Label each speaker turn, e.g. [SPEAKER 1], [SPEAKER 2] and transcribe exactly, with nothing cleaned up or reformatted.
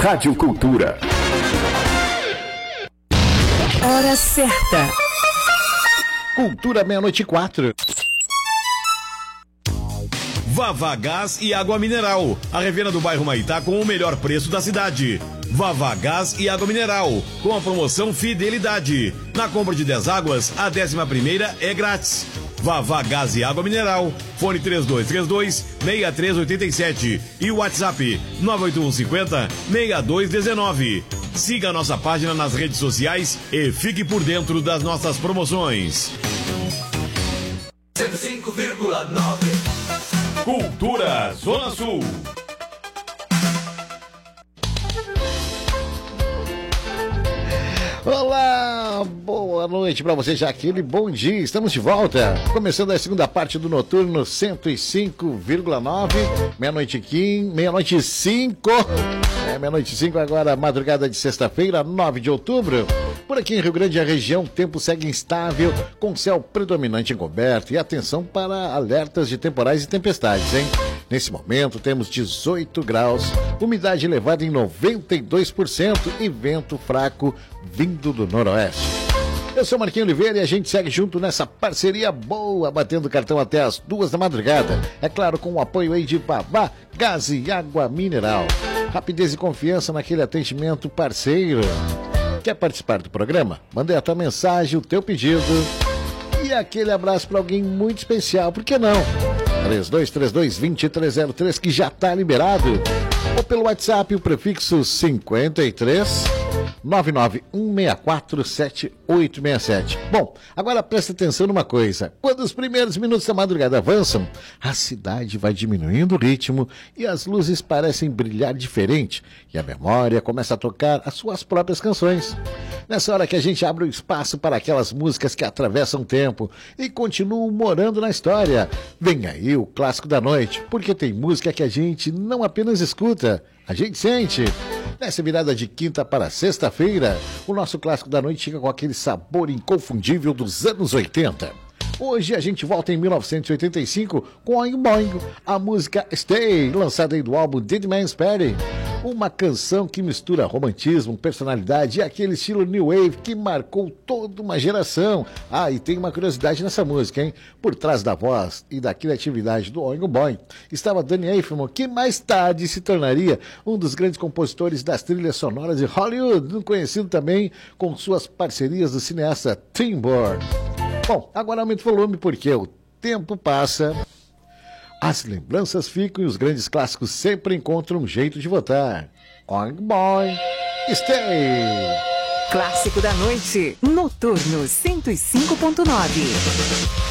[SPEAKER 1] Rádio Cultura.
[SPEAKER 2] Hora certa.
[SPEAKER 3] Cultura, meia-noite e quatro.
[SPEAKER 4] Vavá Gás e Água Mineral, a revenda do bairro Maitá com o melhor preço da cidade. Vavá Gás e Água Mineral, com a promoção Fidelidade. Na compra de dez águas, a décima primeira é grátis. Vavá Gás e Água Mineral, fone três dois três dois, seis três oito sete e o WhatsApp nove oito um cinco zero, seis dois um nove. Siga a nossa página nas redes sociais e fique por dentro das nossas promoções.
[SPEAKER 5] cento e cinco vírgula nove
[SPEAKER 4] Cultura Zona Sul.
[SPEAKER 3] Olá, boa noite pra você, Jaqueline, bom dia, estamos de volta, começando a segunda parte do Noturno cento e cinco vírgula nove, meia-noite quinze, meia-noite e cinco, é, meia-noite e cinco agora, madrugada de sexta-feira, nove de outubro. Por aqui em Rio Grande, a região, o tempo segue instável, com céu predominante encoberto e atenção para alertas de temporais e tempestades, hein? Nesse momento temos dezoito graus, umidade elevada em noventa e dois por cento e vento fraco vindo do noroeste. Eu sou Marquinhos Oliveira e a gente segue junto nessa parceria boa, batendo cartão até as duas da madrugada. É claro, com o apoio aí de Vavá Gás e Água Mineral. Rapidez e confiança naquele atendimento parceiro. Quer participar do programa? Mande a tua mensagem, o teu pedido e aquele abraço para alguém muito especial, por que não? três dois três dois, dois três zero três que já está liberado. Ou pelo WhatsApp, o prefixo cinquenta e três, nove nove um seis quatro sete oito seis sete. Bom, agora presta atenção numa coisa. Quando os primeiros minutos da madrugada avançam, a cidade vai diminuindo o ritmo e as luzes parecem brilhar diferente. E a memória começa a tocar as suas próprias canções. Nessa hora que a gente abre o espaço para aquelas músicas que atravessam o tempo e continuam morando na história. Vem aí o clássico da noite, porque tem música que a gente não apenas escuta, a gente sente. Nessa virada de quinta para sexta-feira, o nosso clássico da noite chega com aquele sabor inconfundível dos anos oitenta. Hoje a gente volta em mil novecentos e oitenta e cinco com Oingo Boingo, a música Stay, lançada aí do álbum Dead Man's Party. Uma canção que mistura romantismo, personalidade e aquele estilo new wave que marcou toda uma geração. Ah, e tem uma curiosidade nessa música, hein? Por trás da voz e da criatividade do Oingo Boingo estava Danny Elfman, que mais tarde se tornaria um dos grandes compositores das trilhas sonoras de Hollywood, conhecido também com suas parcerias do cineasta Tim Burton. Bom, agora aumenta o volume porque o tempo passa, as lembranças ficam e os grandes clássicos sempre encontram um jeito de voltar. Oingo Boingo, Stay!
[SPEAKER 2] Clássico da noite, Noturno cento e cinco ponto nove.